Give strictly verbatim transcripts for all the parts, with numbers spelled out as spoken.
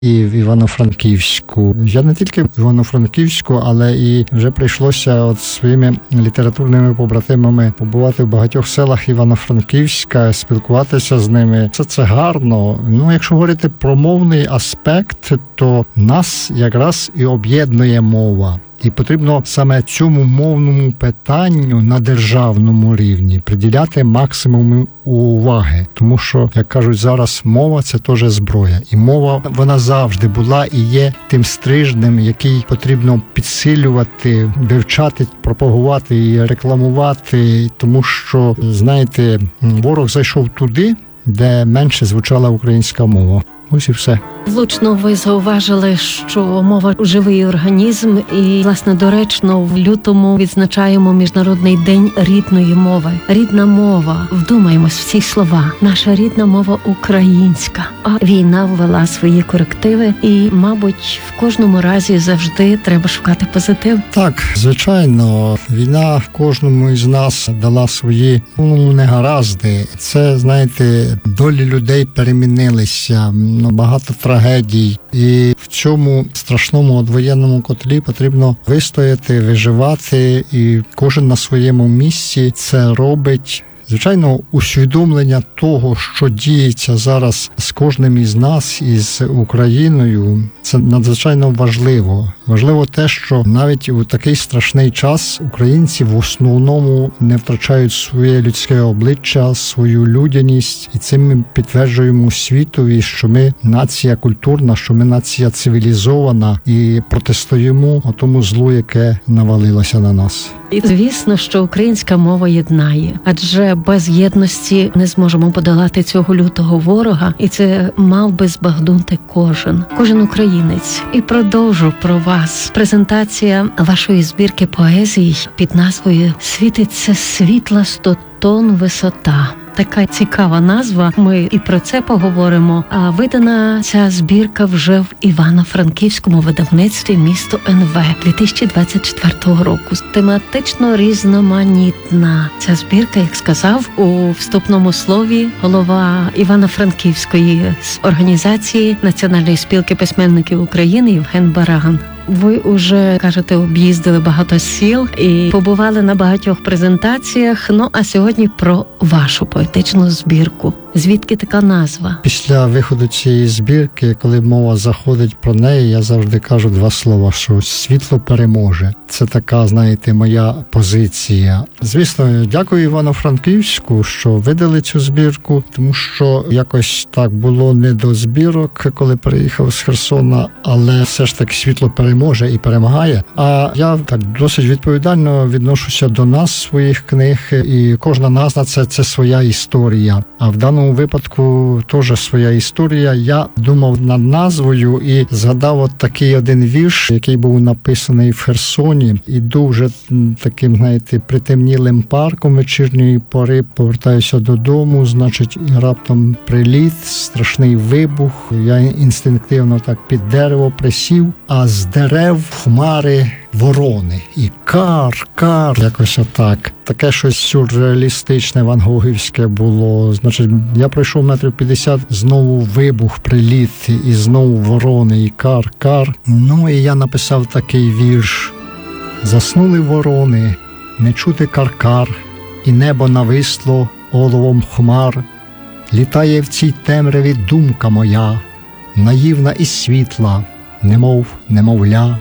і в Івано-Франківську. Я не тільки в Івано-Франківську, але і вже прийшлося от своїми літературними побратимами побувати в багатьох селах Івано-Франківська, спілкуватися з ними. Це це гарно. Ну, якщо говорити про мовний аспект, то нас якраз і об'єднує мова. І потрібно саме цьому мовному питанню на державному рівні приділяти максимум уваги. Тому що, як кажуть зараз, мова – це теж зброя. І мова, вона завжди була і є тим стрижнем, який потрібно підсилювати, вивчати, пропагувати і рекламувати. Тому що, знаєте, ворог зайшов туди, де менше звучала українська мова. Ось і все. Влучно ви зауважили, що мова – живий організм, і, власне, доречно, в лютому відзначаємо Міжнародний день рідної мови. Рідна мова, вдумаємось в ці слова. Наша рідна мова українська. А війна ввела свої корективи, і, мабуть, в кожному разі завжди треба шукати позитив. Так, звичайно, війна кожному із нас дала свої, ну, негаразди. Це, знаєте, долі людей перемінилися, багато трагедій. І в цьому страшному воєнному котлі потрібно вистояти, виживати, і кожен на своєму місці це робить. Звичайно, усвідомлення того, що діється зараз з кожним із нас, із Україною, це надзвичайно важливо. Важливо те, що навіть у такий страшний час українці в основному не втрачають своє людське обличчя, свою людяність. І цим ми підтверджуємо світові, що ми нація культурна, що ми нація цивілізована і протистоїмо тому злу, яке навалилося на нас. І звісно, що українська мова єднає, адже без єдності не зможемо подолати цього лютого ворога, і це мав би збагнути кожен, кожен українець. І продовжу про вас. Презентація вашої збірки поезій під назвою «Світиться світла сто тонн висота». Така цікава назва, ми і про це поговоримо. А видана ця збірка вже в Івано-Франківському видавництві «Місто ен ве» дві тисячі двадцять четвертого року. Тематично різноманітна ця збірка, як сказав у вступному слові голова Івано-Франківської організації Національної спілки письменників України Євген Бараган. Ви уже, кажете, об'їздили багато сіл і побували на багатьох презентаціях. Ну, а сьогодні про вашу поетичну збірку. Звідки така назва? Після виходу цієї збірки, коли мова заходить про неї, я завжди кажу два слова, що світло переможе. Це така, знаєте, моя позиція. Звісно, дякую Івано-Франківську, що видали цю збірку, тому що якось так було не до збірок, коли переїхав з Херсона, але все ж таки світло переможе і перемагає. А я так досить відповідально відношуся до нас, своїх книг, і кожна назва це, це своя історія. А в даному У випадку теж своя історія. Я думав над назвою і згадав от такий один вірш, який був написаний в Херсоні. Іду вже таким, знаєте, притемнілим парком вечірньої пори, повертаюся додому, значить, і раптом приліт, страшний вибух. Я інстинктивно так під дерево присів, а з дерев хмари ворони. І кар, кар, якось отак. Таке щось сюрреалістичне, ван-гогівське було. Значить, я пройшов метрів п'ятдесят, знову вибух, приліт, і знову ворони, і кар, кар. Ну, і я написав такий вірш. Заснули ворони, не чути кар-кар, і небо нависло оловом хмар. Літає в цій темряві думка моя, наївна і світла, немов немовля.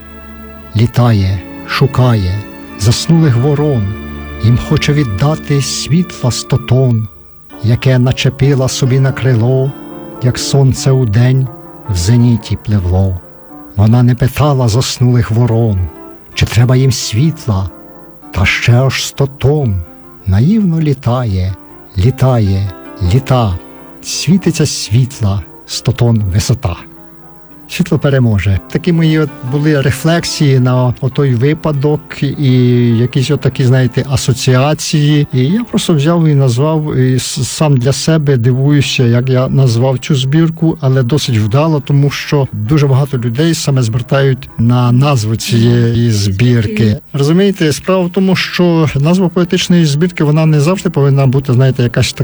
Літає, шукає заснулих ворон, їм хоче віддати світла сто тонн, яке начепила собі на крило, як сонце удень в зеніті пливло. Вона не питала заснулих ворон, чи треба їм світла, та ще аж сто тонн. Наївно літає, літає, літа, світиться світла сто тонн висота. Світло переможе. Такі мої от були рефлексії на отой випадок і якісь отакі, знаєте, асоціації. І я просто взяв і назвав, і сам для себе дивуюся, як я назвав цю збірку, але досить вдало, тому що дуже багато людей саме звертають на назву цієї збірки. Розумієте, справа в тому, що назва поетичної збірки, вона не завжди повинна бути, знаєте, якась така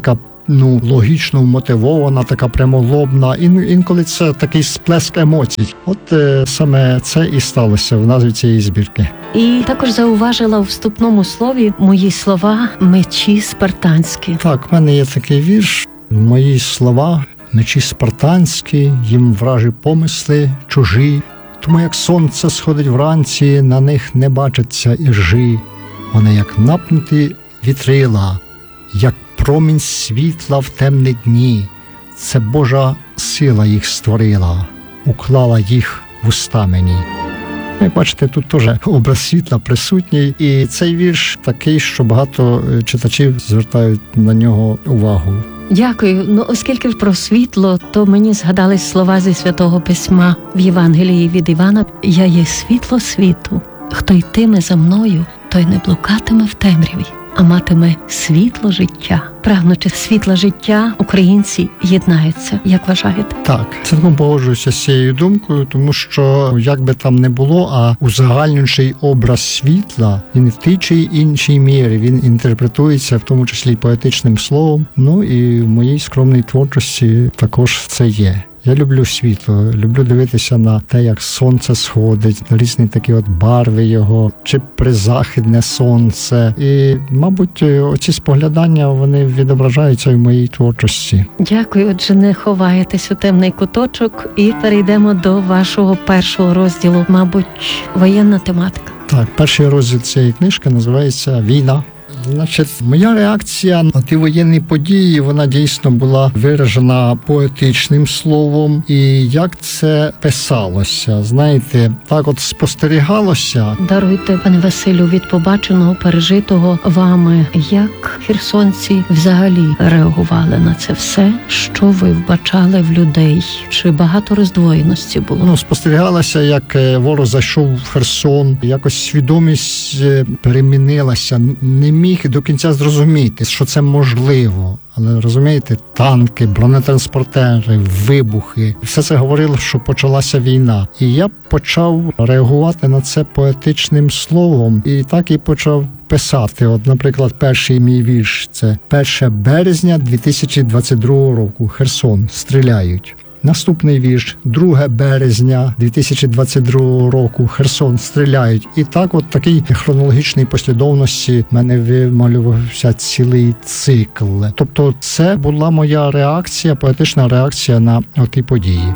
ну, логічно вмотивована, така прямолобна. Ін, інколи це такий сплеск емоцій. От е, саме це і сталося в назві цієї збірки. І також зауважила у вступному слові мої слова «мечі спартанські». Так, в мене є такий вірш. Мої слова «мечі спартанські, їм вражі помисли чужі. Тому як сонце сходить вранці, на них не бачаться іржі. Вони як напнуті вітрила, як промінь світла в темні дні. Це Божа сила їх створила, уклала їх в уста мені». Як бачите, тут теж образ світла присутній, і цей вірш такий, що багато читачів звертають на нього увагу. Дякую. Ну, оскільки про світло, то мені згадались слова зі Святого Письма в Євангелії від Івана: «Я є світло світу. Хто йтиме за мною, той не блукатиме в темряві, а матиме світло життя». Прагнучи світла життя, українці єднаються. Як вважаєте? Так, цілком погоджуюся з цією думкою, тому що, як би там не було, а узагальнюючий образ світла, він в тій чи іншій мірі, він інтерпретується, в тому числі й поетичним словом. Ну і в моїй скромній творчості також це є. Я люблю світло, люблю дивитися на те, як сонце сходить, на різні такі от барви його, чи призахідне сонце. І, мабуть, оці споглядання, вони відображаються в моїй творчості. Дякую. Отже, не ховаєтесь у темний куточок, і перейдемо до вашого першого розділу, мабуть, воєнна тематика. Так, перший розділ цієї книжки називається «Війна». Значить, моя реакція на ті воєнні події, вона дійсно була виражена поетичним словом. І як це писалося, знаєте, так от спостерігалося. Даруйте, пане Василю, від побаченого, пережитого вами, як херсонці взагалі реагували на це все, що ви вбачали в людей? Чи багато роздвоєності було? Ну, спостерігалося, як ворог зайшов в Херсон, якось свідомість перемінилася, не міг до кінця зрозуміти, що це можливо. Але, розумієте, танки, бронетранспортери, вибухи. Все це говорило, що почалася війна. І я почав реагувати на це поетичним словом. І так і почав писати. От, наприклад, перший мій вірш – це перше березня дві тисячі двадцять другого року. Херсон. Стріляють. Наступний вірш, друге березня дві тисячі двадцять другого року, Херсон, стріляють. І так от такій хронологічній послідовності в мене вималювався цілий цикл. Тобто це була моя реакція, поетична реакція на оті події.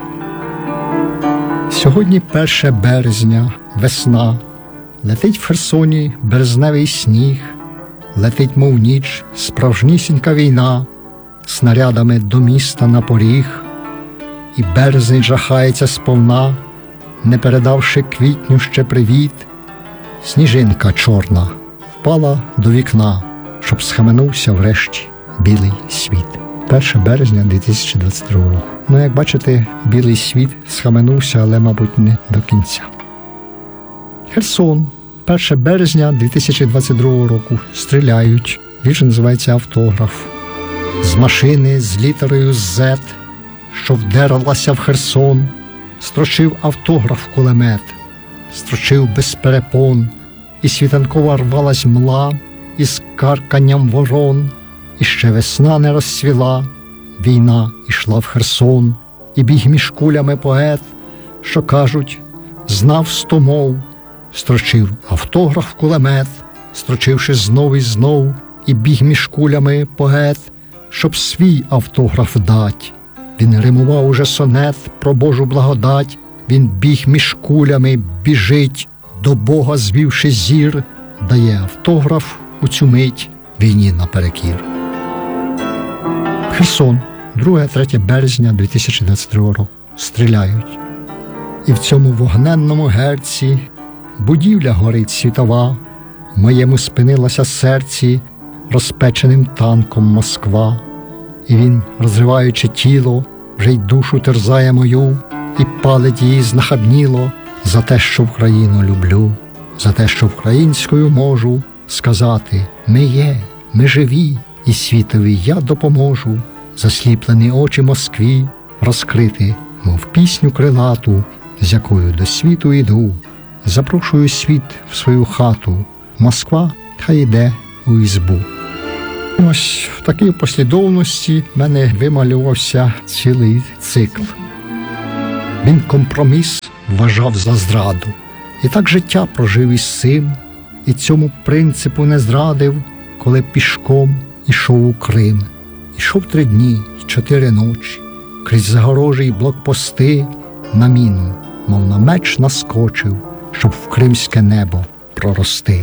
Сьогодні перше березня, весна. Летить в Херсоні березневий сніг. Летить, мов ніч, справжнісінька війна. Снарядами до міста на поріг. І березень жахається сповна, не передавши квітню ще привіт. Сніжинка чорна впала до вікна, щоб схаменувся врешті білий світ. перше березня дві тисячі двадцять другого року. Ну, як бачите, білий світ схаменувся, але, мабуть, не до кінця. Херсон. перше березня дві тисячі двадцять другого року. Стріляють. Вірш називається «Автограф». З машини з літерою «З», що вдерлася в Херсон, строчив автограф кулемет, строчив без перепон, і світанкова рвалась мла, із карканням ворон, і ще весна не розцвіла, війна ішла в Херсон, і біг між кулями поет, що кажуть, знав сто мов, строчив автограф кулемет, строчивши знов і знов, і біг між кулями поет, щоб свій автограф дать. Він римував уже сонет про Божу благодать, він біг між кулями, біжить, до Бога звівши зір, дає автограф у цю мить війні наперекір. Херсон, друге-третє березня дві тисячі двадцять другого року. Стріляють. І в цьому вогненному герці будівля горить світова, в моєму спинилося серці розпеченим танком Москва. І він, розриваючи тіло, вже й душу терзає мою, і палить її знахабніло за те, що Україну люблю, за те, що українською можу сказати «Ми є, ми живі, і світові я допоможу, засліплені очі Москві розкрити, мов пісню крилату, з якою до світу йду, запрошую світ в свою хату, Москва хай іде у ізбу». Ось в такій послідовності в мене вималювався цілий цикл. Він компроміс вважав за зраду. І так життя прожив із цим, і цьому принципу не зрадив, коли пішком ішов у Крим. Ішов три дні й чотири ночі, крізь загорожі й блокпости, на міну, мов на меч наскочив, щоб в кримське небо прорости.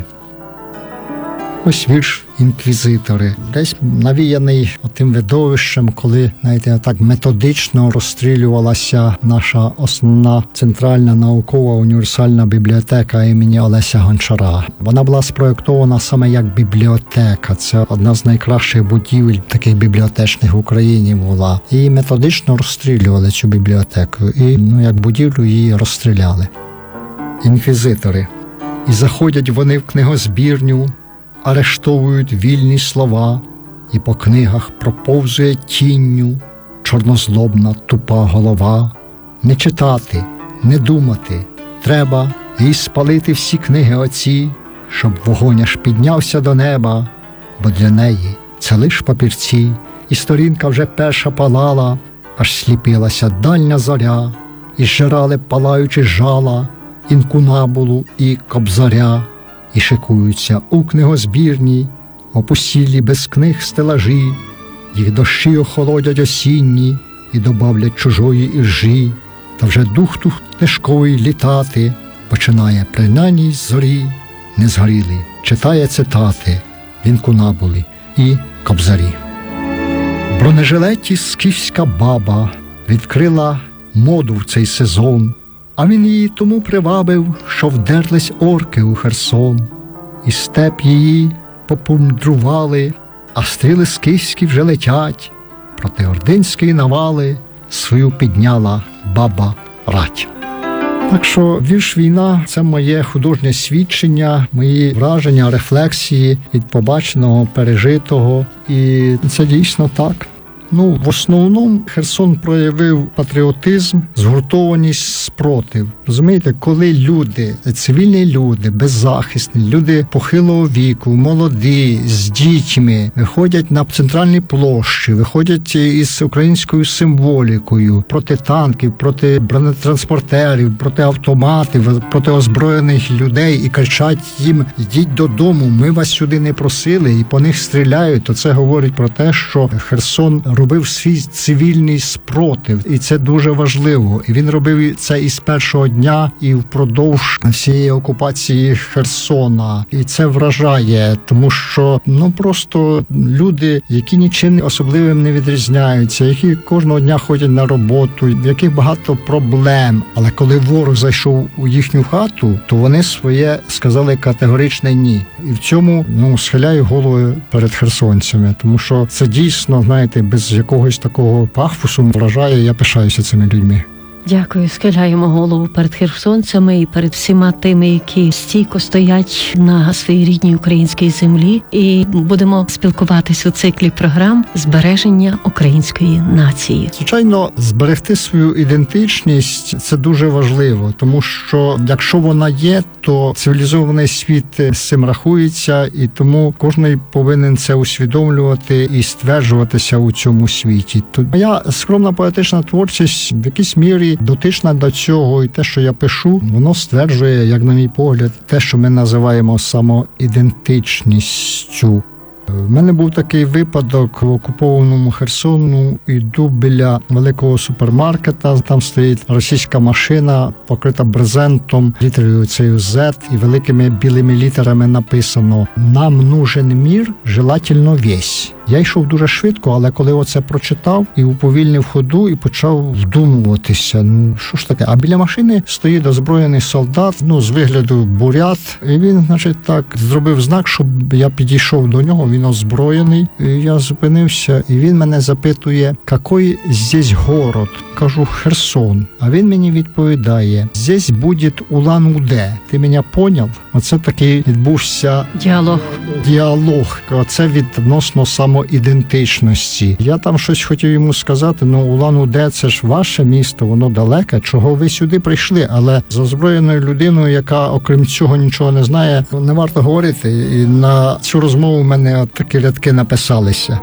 Ось вірш «Інквізитори», десь навіяний тим видовищем, коли, знаєте, так методично розстрілювалася наша основна центральна наукова універсальна бібліотека імені Олеся Гончара. Вона була спроєктована саме як бібліотека. Це одна з найкращих будівель таких бібліотечних в Україні була. І методично розстрілювали цю бібліотеку. І, ну, як будівлю її розстріляли. Інквізитори. І заходять вони в книгозбірню, арештовують вільні слова, і по книгах проповзує тінню чорнозлобна тупа голова. Не читати, не думати, треба і спалити всі книги оці, щоб вогонь аж піднявся до неба, бо для неї це лиш папірці, і сторінка вже перша палала, аж сліпилася дальня зоря, і зжирали палаючи жала, інкунабулу і кобзаря. І шикуються у книгозбірні, опустілі без книг стелажі, їх дощі охолодять осінні і добавлять чужої іржі, та вже дух тут книжковий літати починає при наній зорі, не згорілий, читає цитати в інкунабулі і кобзарі. В бронежилеті скіфська баба відкрила моду в цей сезон, а він її тому привабив, що вдерлись орки у Херсон. І степ її попундрували, а стріли скіфські вже летять. Проти ординської навали свою підняла баба рать. Так що вірш «Війна» – це моє художнє свідчення, мої враження, рефлексії від побаченого, пережитого. І це дійсно так. Ну, в основному Херсон проявив патріотизм, згуртованість, спротив. Розумієте, коли люди, цивільні люди, беззахисні, люди похилого віку, молоді, з дітьми, виходять на центральні площі, виходять із українською символікою проти танків, проти бронетранспортерів, проти автоматів, проти озброєних людей і кричать їм: «Йдіть додому, ми вас сюди не просили», і по них стріляють, то це говорить про те, що Херсон робив свій цивільний спротив, і це дуже важливо. І він робив це із першого дня, і впродовж всієї окупації Херсона. І це вражає, тому що, ну, просто люди, які нічим особливим не відрізняються, які кожного дня ходять на роботу, в яких багато проблем. Але коли ворог зайшов у їхню хату, то вони своє сказали категоричне «ні». І в цьому, ну, схиляю голову перед херсонцями, тому що це дійсно, знаєте, без якогось такого пафосу вражає, я пишаюся цими людьми. Дякую, схиляємо голову перед херсонцями і перед всіма тими, які стійко стоять на своїй рідній українській землі. І будемо спілкуватись у циклі програм «Збереження української нації». Звичайно, зберегти свою ідентичність – це дуже важливо, тому що якщо вона є, то цивілізований світ з цим рахується, і тому кожен повинен це усвідомлювати і стверджуватися у цьому світі. То моя скромна поетична творчість в якійсь мірі дотична до цього, і те, що я пишу, воно стверджує, як на мій погляд, те, що ми називаємо самоідентичністю. В мене був такий випадок в окупованому Херсону. Йду біля великого супермаркета, там стоїть російська машина, покрита брезентом, літерою цією Z, і великими білими літерами написано «Нам нужен мір, желательно весь». Я йшов дуже швидко, але коли оце прочитав і уповільнив ходу і почав вдумуватися, ну що ж таке, а біля машини стоїть озброєний солдат, ну з вигляду бурят, і він, значить, так зробив знак, щоб я підійшов до нього, він озброєний, і я зупинився, і він мене запитує, «Какой здесь город?» Кажу, «Херсон». А він мені відповідає, «Здесь буде Улан-Удэ». Ти мене поняв? Оце такий відбувся діалог. Діалог. Оце відносно самоідентичності. Я там щось хотів йому сказати, ну Улан-Удэ – це ж ваше місто, воно далеке, чого ви сюди прийшли? Але з озброєною людиною, яка окрім цього нічого не знає, не варто говорити. І на цю розмову в мене такі рядки написалися.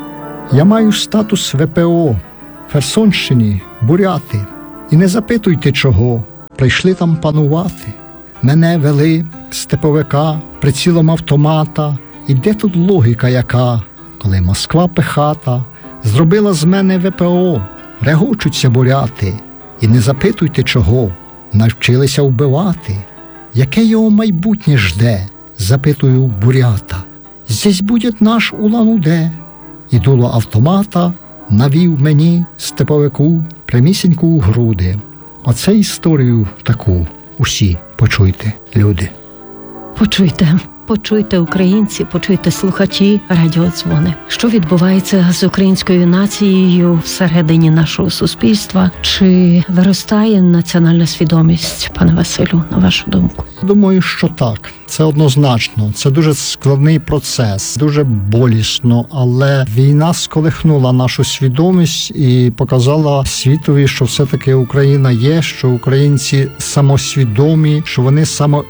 Я маю статус ве пе о в Херсонщині, буряти. І не запитуйте чого, прийшли там панувати. Мене вели степовика, прицілом автомата. І де тут логіка яка, коли Москва пихата зробила з мене ве пе о, регочуться буряти. І не запитуйте чого, навчилися вбивати. Яке його майбутнє жде, запитую бурята. Здесь буде наш Улан-Удэ. І дуло автомата навів мені, степовику, прямісіньку у груди. Оце історію таку усі почуйте, люди. Почуйте. Почуйте, українці, почуйте, слухачі радіодзвони. Що відбувається з українською нацією всередині нашого суспільства? Чи виростає національна свідомість, пане Василю, на вашу думку? Думаю, що так. Це однозначно. Це дуже складний процес, дуже болісно, але війна сколихнула нашу свідомість і показала світові, що все-таки Україна є, що українці самосвідомі, що вони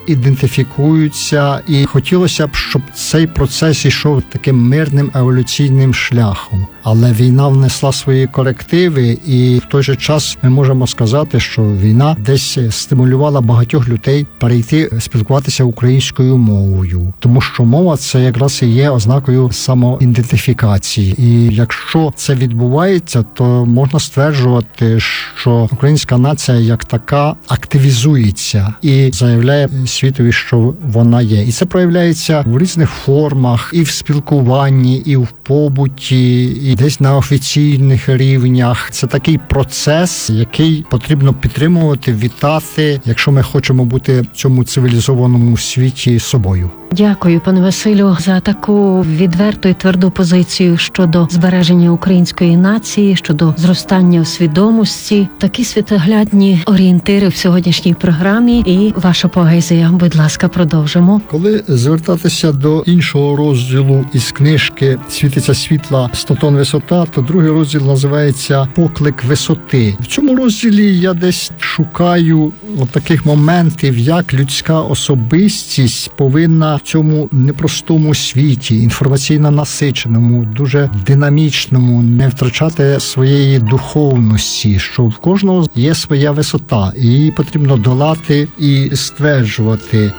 самоідентифікуються, і хотілося б, щоб цей процес йшов таким мирним еволюційним шляхом. Але війна внесла свої корективи, і в той же час ми можемо сказати, що війна десь стимулювала багатьох людей перейти спілкуватися українською мовою, тому що мова це якраз і є ознакою самоідентифікації. І якщо це відбувається, то можна стверджувати, що українська нація як така активізується і заявляє світові, що вона є. І це проявляється в різних формах, і в спілкуванні, і в побуті, і десь на офіційних рівнях. Це такий процес, який потрібно підтримувати, вітати, якщо ми хочемо бути в цьому цивілізованому світі собою. Дякую, пане Василю, за таку відверту і тверду позицію щодо збереження української нації, щодо зростання у свідомості. Такі світоглядні орієнтири в сьогоднішній програмі. І ваша поезія, будь ласка, продовжимо. Коли звертатися до іншого розділу із книжки «Світиться світла, сто тонн висота», то другий розділ називається «Поклик висоти». В цьому розділі я десь шукаю от таких моментів, як людська особистість повинна в цьому непростому світі, інформаційно насиченому, дуже динамічному, не втрачати своєї духовності, що в кожного є своя висота, і її потрібно долати і стверджувати.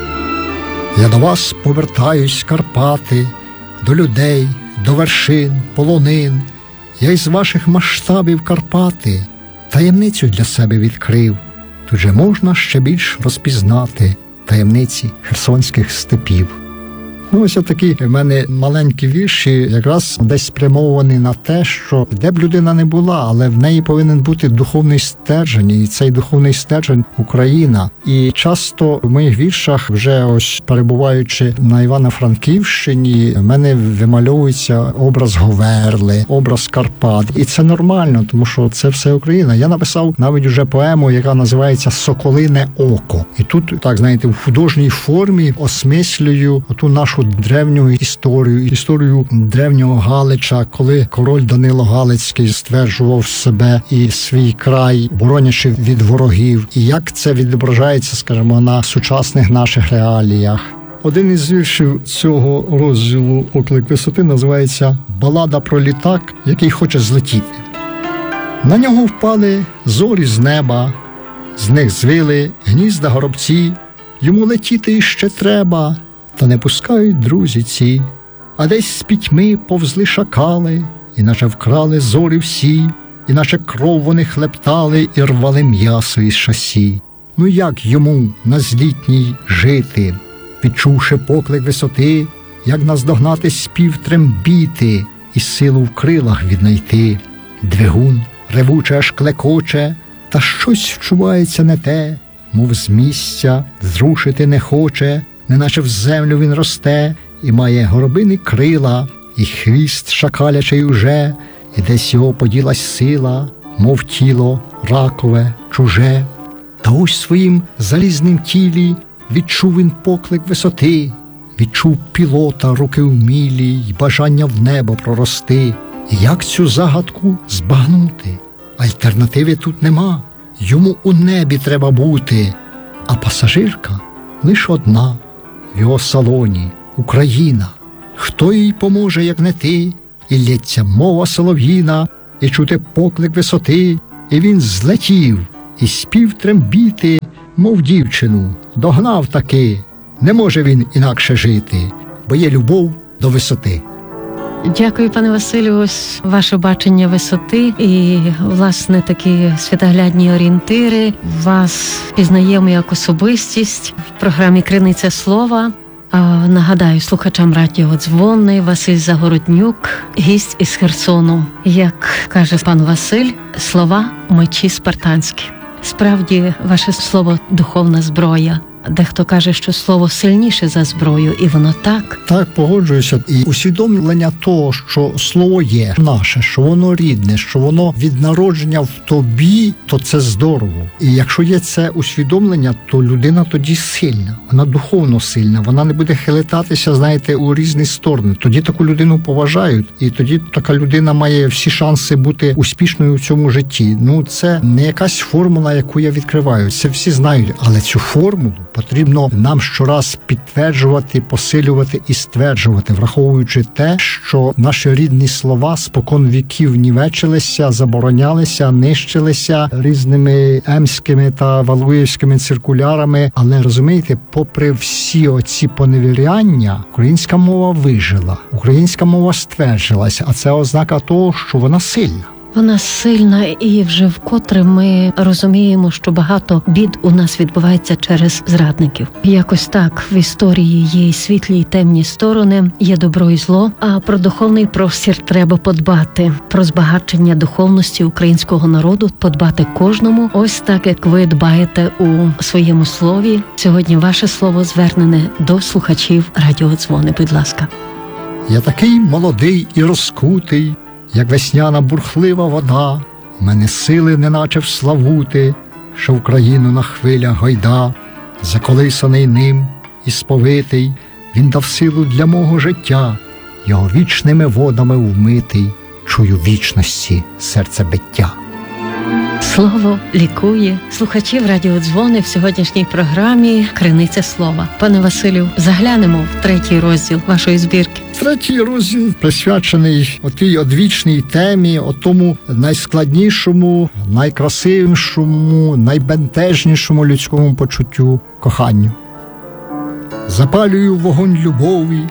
Я до вас повертаюсь, Карпати, до людей, до вершин, полонин. Я із ваших масштабів Карпати таємницю для себе відкрив. Тут же можна ще більш розпізнати таємниці херсонських степів. Ну, ось такі в мене маленькі вірші, якраз десь спрямовані на те, що де б людина не була, але в неї повинен бути духовний стержень, і цей духовний стержень – Україна. І часто в моїх віршах, вже ось перебуваючи на Івано-Франківщині, в мене вимальовується образ Говерли, образ Карпат. І це нормально, тому що це все Україна. Я написав навіть уже поему, яка називається «Соколине око». І тут, так знаєте, в художній формі осмислюю оту нашу древню історію, історію древнього Галича, коли король Данило Галицький стверджував себе і свій край, боронячи від ворогів. І як це відображається, скажімо, на сучасних наших реаліях. Один із віршів цього розділу «Поклик висоти» називається «Балада про літак, який хоче злетіти». На нього впали зорі з неба, з них звили гнізда горобці, йому летіти іще треба, та не пускають друзі ці. А десь з пітьми повзли шакали, і наче вкрали зорі всі, і наче кров вони хлептали і рвали м'ясо із шасі. Ну як йому на злітній жити, відчувши поклик висоти, як наздогнати спів трембіти і силу в крилах віднайти? Двигун ревуче аж клекоче, та щось вчувається не те, мов з місця зрушити не хоче, неначе в землю він росте, і має горобини крила, і хвіст шакалячий уже, і десь його поділась сила, мов тіло ракове, чуже. Та ось своїм залізним тілі відчув він поклик висоти, відчув пілота руки вмілі й бажання в небо прорости. І як цю загадку збагнути? Альтернативи тут нема, йому у небі треба бути, а пасажирка лиш одна. В його салоні Україна, Хто їй поможе, як не ти? І лється мова солов'їна, і чути поклик висоти. І він злетів, і спів трембіти, мов дівчину, догнав таки. Не може він інакше жити, бо є любов до висоти. Дякую, пане Василю. Ось ваше бачення висоти і, власне, такі світоглядні орієнтири. Вас пізнаємо як особистість в програмі «Криниця слова». А, нагадаю слухачам радіо «Дзвони», Василь Загороднюк, гість із Херсону. Як каже пан Василь, слова – мечі спартанські. Справді, ваше слово – духовна зброя. Дехто каже, що слово сильніше за зброю, і воно так. Так, погоджуюся. І усвідомлення того, що слово є наше, що воно рідне, що воно від народження в тобі, то це здорово. І якщо є це усвідомлення, то людина тоді сильна, вона духовно сильна, вона не буде хилитатися, знаєте, у різні сторони. Тоді таку людину поважають, і тоді така людина має всі шанси бути успішною в цьому житті. Ну, це не якась формула, яку я відкриваю, це всі знають, але цю формулу потрібно нам щораз підтверджувати, посилювати і стверджувати, враховуючи те, що наші рідні слова спокон віків нівечилися, заборонялися, нищилися різними емськими та валуєвськими циркулярами. Але, розумієте, попри всі оці поневіряння, українська мова вижила, українська мова стверджилася, а це ознака того, що вона сильна. Вона сильна, і вже вкотре ми розуміємо, що багато бід у нас відбувається через зрадників. Якось так в історії є і світлі, і темні сторони, є добро і зло, а про духовний простір треба подбати. Про збагачення духовності українського народу подбати кожному, ось так, як ви дбаєте у своєму слові. Сьогодні ваше слово звернене до слухачів радіо «Дзвони». Будь ласка. Я такий молодий і розкутий, як весняна бурхлива вода, в мене сили неначе вславути, що Україну на хвилях гойда, заколисаний ним і сповитий, він дав силу для мого життя, його вічними водами вмитий, чую вічності серцебиття. Слово лікує. Слухачів радіо «Дзвони» в сьогоднішній програмі «Криниця слова». Пане Василю, заглянемо в третій розділ вашої збірки. Третій розділ присвячений отій одвічній темі, отому найскладнішому, найкрасивішому, найбентежнішому людському почуттю – коханню. Запалюю вогонь любові,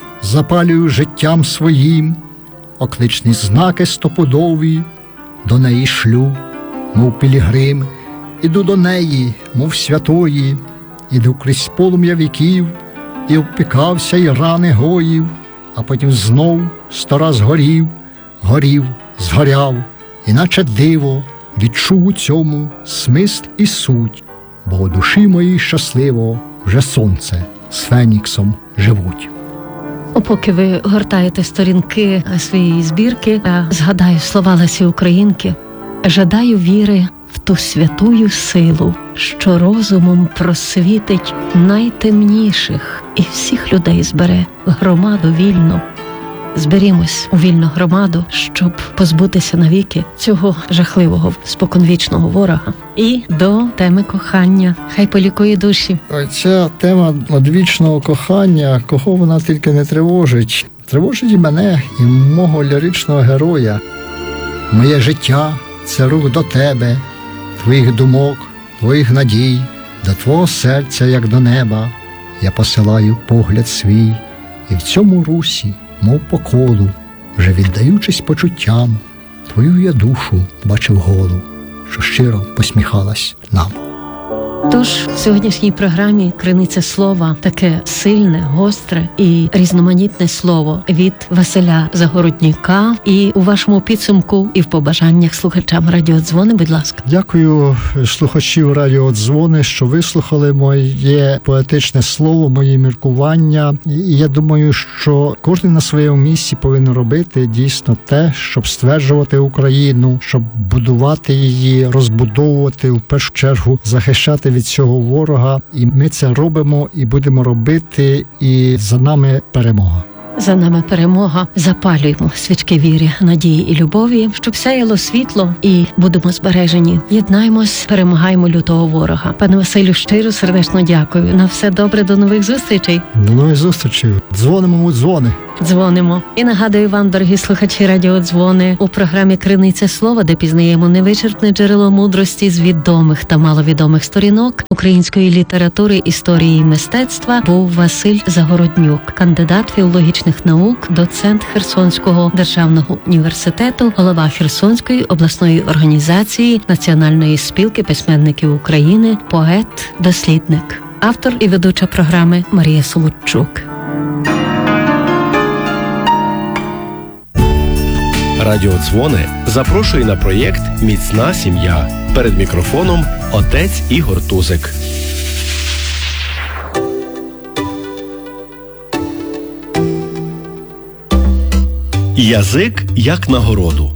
запалюю життям своїм, окличні знаки стопудові до неї шлю, мов пілігрим, іду до неї, мов святої, іду крізь полум'я віків, і обпікався, і рани гоїв, а потім знов сто раз горів, горів, згоряв, іначе диво, відчув у цьому смисл і суть, бо у душі моїй щасливо вже сонце з феніксом живуть. Поки ви гортаєте сторінки своєї збірки, я згадаю слова Лесі Українки. «Жадаю віри в ту святую силу, що розумом просвітить найтемніших і всіх людей збере в громаду вільну». Зберімось у вільну громаду, щоб позбутися навіки цього жахливого споконвічного ворога. І до теми кохання. Хай полікує душі. Ця тема одвічного кохання, кого вона тільки не тривожить. Тривожить і мене, і мого ліричного героя. Моє життя – це рух до тебе, твоїх думок, твоїх надій, до твого серця, як до неба. Я посилаю погляд свій, і в цьому русі, мов по колу, вже віддаючись почуттям, твою я душу бачив голу, що щиро посміхалась нам. Тож в сьогоднішній програмі «Криниця слова» таке сильне, гостре і різноманітне слово від Василя Загороднюка. І у вашому підсумку і в побажаннях слухачам радіо «Дзвони», будь ласка. Дякую слухачів радіо «Дзвони», що вислухали моє поетичне слово, мої міркування. І я думаю, що кожен на своєму місці повинен робити дійсно те, щоб стверджувати Україну, щоб будувати її, розбудовувати, в першу чергу захищати від цього ворога, і ми це робимо і будемо робити, і за нами перемога. За нами перемога. Запалюємо свічки віри, надії і любові, щоб сяяло світло, і будемо збережені. Єднаймось, перемагаємо лютого ворога. Пане Василю, щиро, сердечно дякую. На все добре, до нових зустрічей. До нових зустрічей. Дзвонимо у дзвони. дзвонимо. І нагадую вам, дорогі слухачі радіодзвони, у програмі «Криниця слова», де пізнаємо невичерпне джерело мудрості з відомих та маловідомих сторінок української літератури, історії і мистецтва, був Василь Загороднюк, кандидат філологічних наук, доцент Херсонського державного університету, голова Херсонської обласної організації Національної спілки письменників України, поет, дослідник, автор і ведуча програми Марія Солодчук. Радіодзвони запрошує на проєкт «Міцна сім'я». Перед мікрофоном отець Ігор Тузик. Язик як нагороду.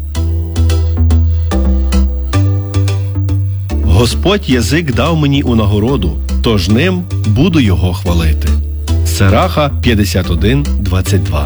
Господь язик дав мені у нагороду, тож ним буду його хвалити. Сираха п'ятдесят один двадцять два.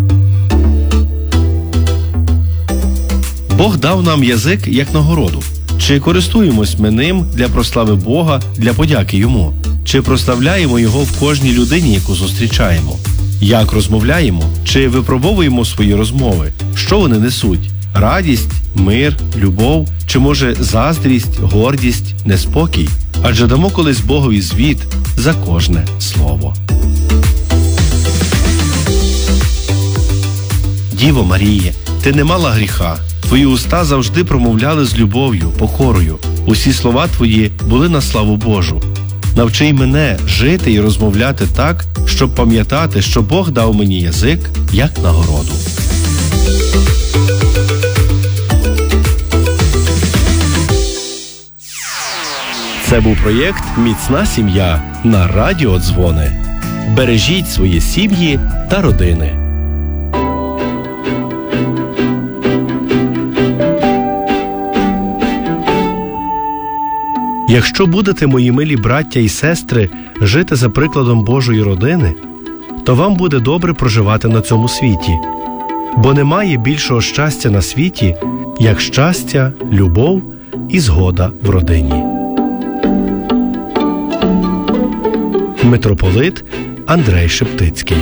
Бог дав нам язик як нагороду. Чи користуємось ми ним для прослави Бога, для подяки Йому? Чи прославляємо Його в кожній людині, яку зустрічаємо? Як розмовляємо? Чи випробовуємо свої розмови? Що вони несуть? Радість, мир, любов? Чи, може, заздрість, гордість, неспокій? Адже дамо колись Богові звіт за кожне слово. Діво Маріє, ти не мала гріха. Твої уста завжди промовляли з любов'ю, покорою. Усі слова твої були на славу Божу. Навчи й мене жити і розмовляти так, щоб пам'ятати, що Бог дав мені язик як нагороду. Це був проєкт «Міцна сім'я» на Радіодзвони. Бережіть свої сім'ї та родини. Якщо будете, мої милі браття і сестри, жити за прикладом Божої родини, то вам буде добре проживати на цьому світі. Бо немає більшого щастя на світі, як щастя, любов і згода в родині. Митрополит Андрей Шептицький.